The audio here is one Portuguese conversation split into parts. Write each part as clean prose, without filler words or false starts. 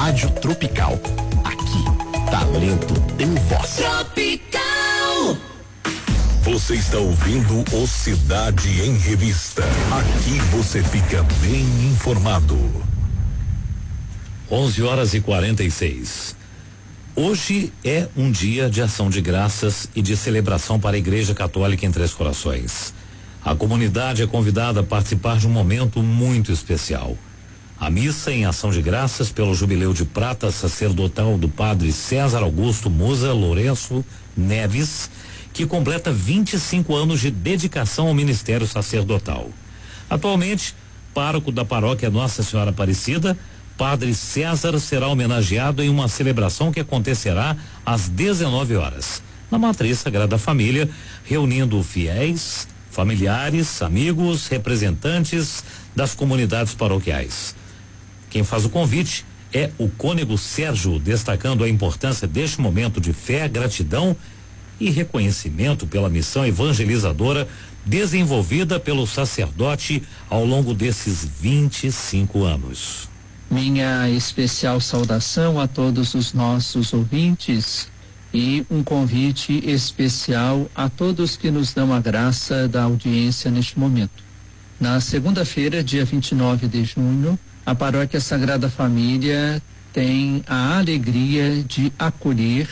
Rádio Tropical. Aqui, talento tem voz. Tropical. Você está ouvindo o Cidade em Revista. Aqui você fica bem informado. 11h46. Hoje é um dia de ação de graças e de celebração para a Igreja Católica em Três Corações. A comunidade é convidada a participar de um momento muito especial. A missa em ação de graças pelo jubileu de prata sacerdotal do padre César Augusto Musa Lourenço Neves, que completa 25 anos de dedicação ao ministério sacerdotal. Atualmente, pároco da paróquia Nossa Senhora Aparecida, Padre César será homenageado em uma celebração que acontecerá às 19 horas, na Matriz Sagrada Família, reunindo fiéis, familiares, amigos, representantes das comunidades paroquiais. Quem faz o convite é o cônego Sérgio, destacando a importância deste momento de fé, gratidão e reconhecimento pela missão evangelizadora desenvolvida pelo sacerdote ao longo desses 25 anos. Minha especial saudação a todos os nossos ouvintes e um convite especial a todos que nos dão a graça da audiência neste momento. Na segunda-feira, dia 29 de junho, a Paróquia Sagrada Família tem a alegria de acolher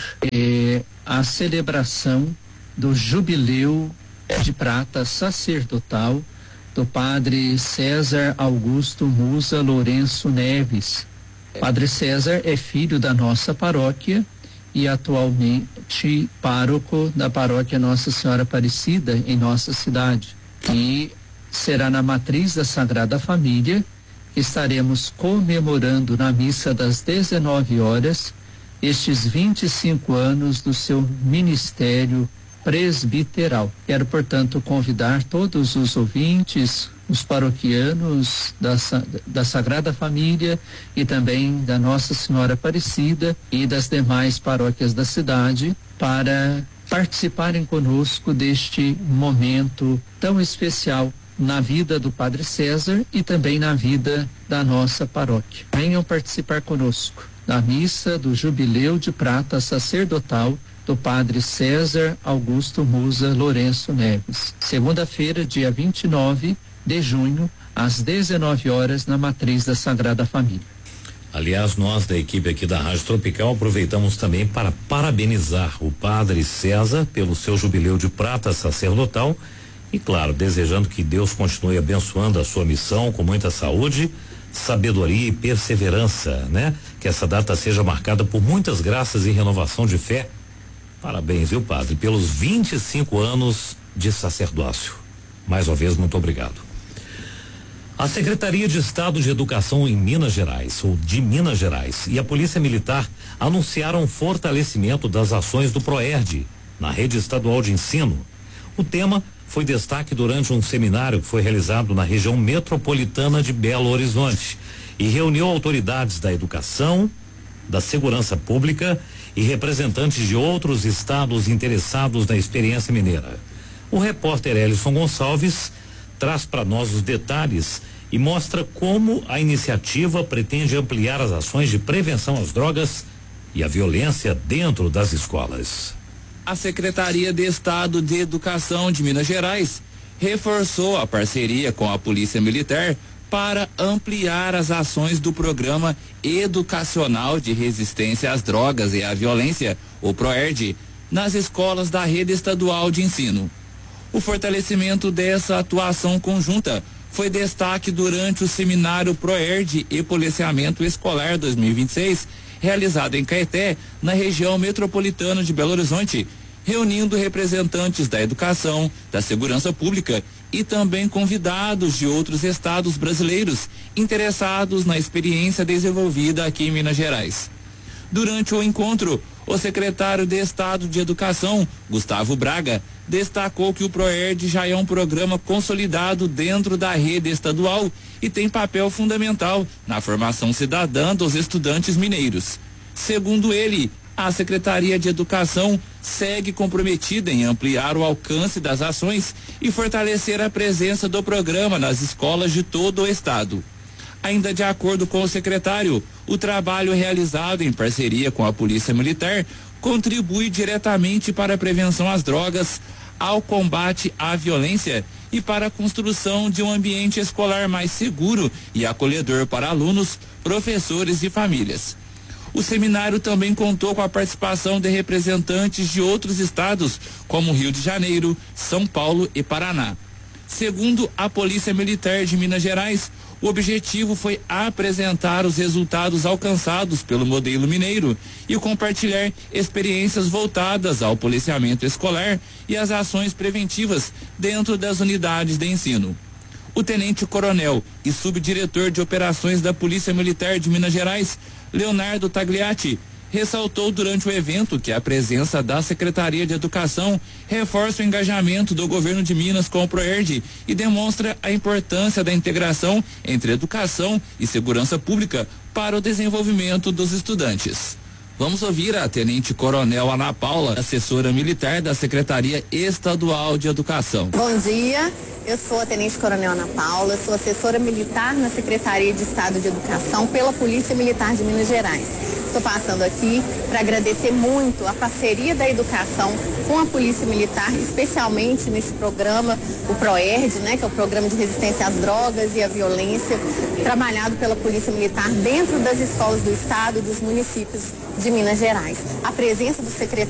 a celebração do Jubileu de Prata Sacerdotal do Padre César Augusto Musa Lourenço Neves. Padre César é filho da nossa paróquia e atualmente pároco da paróquia Nossa Senhora Aparecida em nossa cidade. E será na Matriz da Sagrada Família que estaremos comemorando na missa das 19 horas estes 25 anos do seu ministério presbiteral. Quero, portanto, convidar todos os ouvintes, os paroquianos da Sagrada Família e também da Nossa Senhora Aparecida e das demais paróquias da cidade para participarem conosco deste momento tão especial na vida do Padre César e também na vida da nossa paróquia. Venham participar conosco da missa do Jubileu de Prata Sacerdotal do Padre César Augusto Musa Lourenço Neves. Segunda-feira, dia 29 de junho, às 19 horas, na Matriz da Sagrada Família. Aliás, nós da equipe aqui da Rádio Tropical aproveitamos também para parabenizar o Padre César pelo seu jubileu de prata sacerdotal e, claro, desejando que Deus continue abençoando a sua missão com muita saúde, sabedoria e perseverança, né? Que essa data seja marcada por muitas graças e renovação de fé. Parabéns, viu, padre, pelos 25 anos de sacerdócio. Mais uma vez, muito obrigado. A Secretaria de Estado de Educação em Minas Gerais, ou de Minas Gerais, e a Polícia Militar anunciaram o fortalecimento das ações do PROERD na rede estadual de ensino. O tema foi destaque durante um seminário que foi realizado na região metropolitana de Belo Horizonte e reuniu autoridades da educação, da segurança pública e representantes de outros estados interessados na experiência mineira. O repórter Elison Gonçalves traz para nós os detalhes e mostra como a iniciativa pretende ampliar as ações de prevenção às drogas e à violência dentro das escolas. A Secretaria de Estado de Educação de Minas Gerais reforçou a parceria com a Polícia Militar para ampliar as ações do Programa Educacional de Resistência às Drogas e à Violência, o PROERD, nas escolas da rede estadual de ensino. O fortalecimento dessa atuação conjunta foi destaque durante o seminário PROERD e Policiamento Escolar 2026, realizado em Caeté, na região metropolitana de Belo Horizonte, reunindo representantes da educação, da segurança pública e também convidados de outros estados brasileiros interessados na experiência desenvolvida aqui em Minas Gerais. Durante o encontro, o secretário de Estado de Educação, Gustavo Braga, destacou que o PROERD já é um programa consolidado dentro da rede estadual e tem papel fundamental na formação cidadã dos estudantes mineiros. Segundo ele, a Secretaria de Educação segue comprometida em ampliar o alcance das ações e fortalecer a presença do programa nas escolas de todo o estado. Ainda de acordo com o secretário, o trabalho realizado em parceria com a Polícia Militar contribui diretamente para a prevenção às drogas, ao combate à violência e para a construção de um ambiente escolar mais seguro e acolhedor para alunos, professores e famílias. O seminário também contou com a participação de representantes de outros estados, como Rio de Janeiro, São Paulo e Paraná. Segundo a Polícia Militar de Minas Gerais, o objetivo foi apresentar os resultados alcançados pelo modelo mineiro e compartilhar experiências voltadas ao policiamento escolar e às ações preventivas dentro das unidades de ensino. O tenente-coronel e subdiretor de operações da Polícia Militar de Minas Gerais, Leonardo Tagliati, ressaltou durante o evento que a presença da Secretaria de Educação reforça o engajamento do governo de Minas com o PROERD e demonstra a importância da integração entre educação e segurança pública para o desenvolvimento dos estudantes. Vamos ouvir a Tenente Coronel Ana Paula, assessora militar da Secretaria Estadual de Educação. Bom dia, eu sou a Tenente Coronel Ana Paula, sou assessora militar na Secretaria de Estado de Educação pela Polícia Militar de Minas Gerais. Estou passando aqui para agradecer muito a parceria da educação com a Polícia Militar, especialmente nesse programa, o PROERD, né, que é o Programa de Resistência às Drogas e à Violência, trabalhado pela Polícia Militar dentro das escolas do Estado e dos municípios de Minas Gerais. A presença do secretário